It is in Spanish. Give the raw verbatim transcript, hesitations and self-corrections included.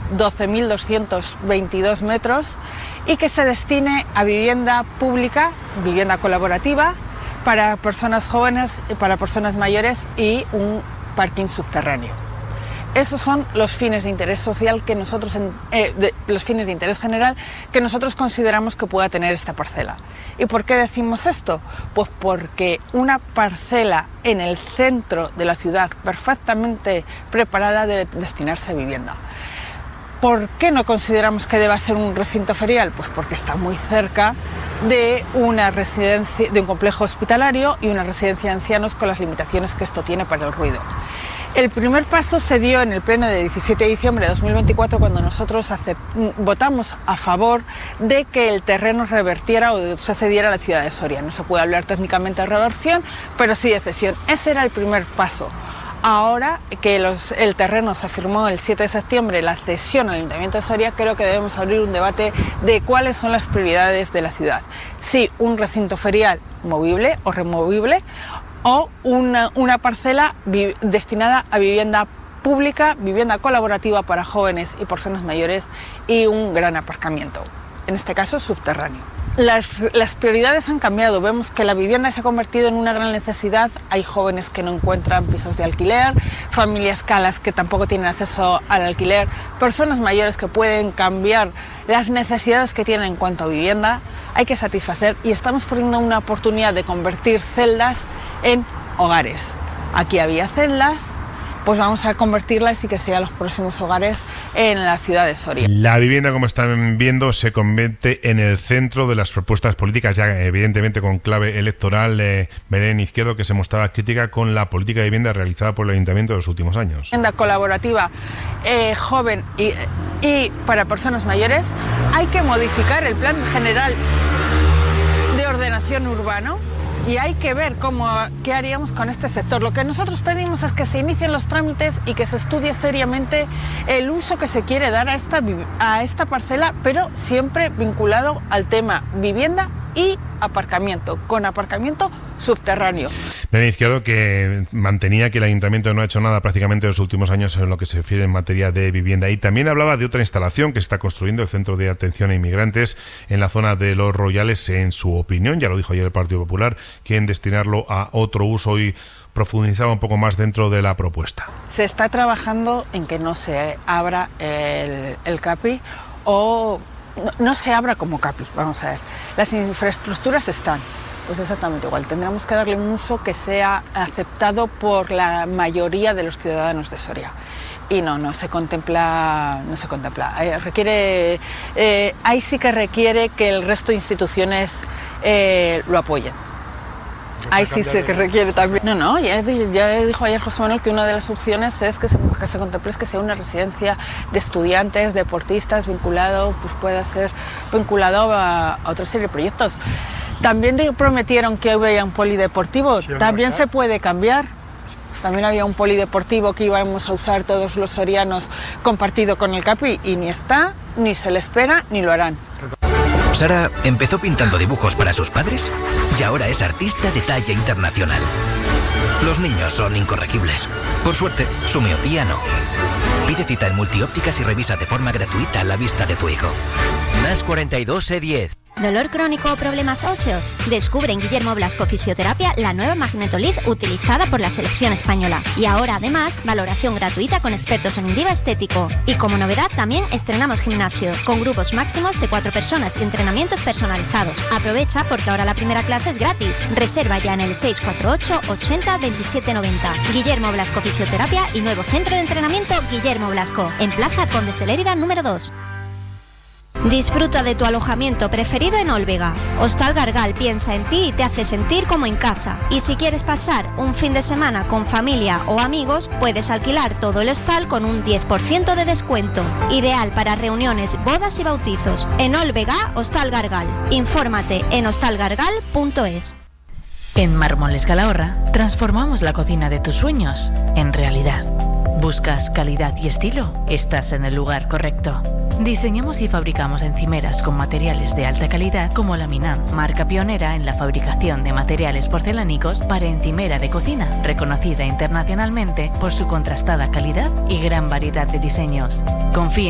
doce mil doscientos veintidós metros y que se destine a vivienda pública, vivienda colaborativa, para personas jóvenes, para personas mayores y un parking subterráneo. Esos son los fines de interés social que nosotros, eh, de, los fines de interés general que nosotros consideramos que pueda tener esta parcela. ¿Y por qué decimos esto? Pues porque una parcela en el centro de la ciudad perfectamente preparada debe destinarse a vivienda. ¿Por qué no consideramos que deba ser un recinto ferial? Pues porque está muy cerca de una residencia, de un complejo hospitalario y una residencia de ancianos con las limitaciones que esto tiene para el ruido. El primer paso se dio en el pleno de diecisiete de diciembre de dos mil veinticuatro cuando nosotros votamos a favor de que el terreno revertiera o se cediera a la ciudad de Soria. No se puede hablar técnicamente de reversión, pero sí de cesión. Ese era el primer paso. Ahora que los, el terreno se firmó el siete de septiembre, la cesión al Ayuntamiento de Soria, creo que debemos abrir un debate de cuáles son las prioridades de la ciudad. Si un recinto ferial movible o removible, o una, una parcela vi, destinada a vivienda pública, vivienda colaborativa para jóvenes y personas mayores y un gran aparcamiento, en este caso subterráneo. Las, las prioridades han cambiado, vemos que la vivienda se ha convertido en una gran necesidad, hay jóvenes que no encuentran pisos de alquiler, familias calas que tampoco tienen acceso al alquiler, personas mayores que pueden cambiar las necesidades que tienen en cuanto a vivienda, hay que satisfacer y estamos poniendo una oportunidad de convertir celdas en hogares. Aquí había celdas, pues vamos a convertirlas y que sean los próximos hogares en la ciudad de Soria. La vivienda, como están viendo, se convierte en el centro de las propuestas políticas, ya evidentemente con clave electoral. Eh, Belén Izquierdo, que se mostraba crítica con la política de vivienda realizada por el Ayuntamiento en los últimos años. Vivienda colaborativa, eh, joven y, y para personas mayores, hay que modificar el plan general de ordenación urbano. Y hay que ver cómo, qué haríamos con este sector. Lo que nosotros pedimos es que se inicien los trámites y que se estudie seriamente el uso que se quiere dar a esta, a esta parcela, pero siempre vinculado al tema vivienda y aparcamiento, con aparcamiento subterráneo. Belén Izquierdo, que mantenía que el Ayuntamiento no ha hecho nada prácticamente en los últimos años en lo que se refiere en materia de vivienda, y también hablaba de otra instalación que está construyendo el Centro de Atención a Inmigrantes en la zona de Los Royales. En su opinión, ya lo dijo ayer el Partido Popular, quieren destinarlo a otro uso y profundizaba un poco más dentro de la propuesta. Se está trabajando en que no se abra el, el CAPI o no, no se abra como CAPI, vamos a ver. Las infraestructuras están, pues exactamente igual. Tendremos que darle un uso que sea aceptado por la mayoría de los ciudadanos de Soria. Y no, no se contempla, no se contempla. Eh, requiere, eh, ahí sí que requiere que el resto de instituciones eh, lo apoyen. Ahí sí se que requiere también. No, no, ya, ya dijo ayer José Manuel que una de las opciones es que se, que se contemple es que sea una residencia de estudiantes, deportistas, vinculado, pues pueda ser vinculado a, a otra serie de proyectos. También prometieron que había un polideportivo, sí, también se puede cambiar. También había un polideportivo que íbamos a usar todos los sorianos compartido con el CAPI y ni está, ni se le espera, ni lo harán. Sara empezó pintando dibujos para sus padres y ahora es artista de talla internacional. Los niños son incorregibles. Por suerte, su miopía no. Pide cita en Multiópticas y revisa de forma gratuita la vista de tu hijo. Más cuarenta y dos E diez. ¿Dolor crónico o problemas óseos? Descubre en Guillermo Blasco Fisioterapia la nueva Magnetolid utilizada por la selección española. Y ahora además, valoración gratuita con expertos en Indiva Estético. Y como novedad también estrenamos gimnasio, con grupos máximos de cuatro personas y entrenamientos personalizados. Aprovecha porque ahora la primera clase es gratis. Reserva ya en el seis cuatro ocho ochenta veintisiete noventa. Guillermo Blasco Fisioterapia y nuevo centro de entrenamiento Guillermo Blasco, en Plaza Condes de Lérida número dos. Disfruta de tu alojamiento preferido en Olvega. Hostal Gargal piensa en ti y te hace sentir como en casa. Y si quieres pasar un fin de semana con familia o amigos, puedes alquilar todo el hostal con un diez por ciento de descuento. Ideal para reuniones, bodas y bautizos. En Olvega, Hostal Gargal. Infórmate en hostal gargal punto es. En Mármoles Calahorra transformamos la cocina de tus sueños en realidad. ¿Buscas calidad y estilo? Estás en el lugar correcto. Diseñamos y fabricamos encimeras con materiales de alta calidad como Laminam, marca pionera en la fabricación de materiales porcelánicos para encimera de cocina, reconocida internacionalmente por su contrastada calidad y gran variedad de diseños. Confía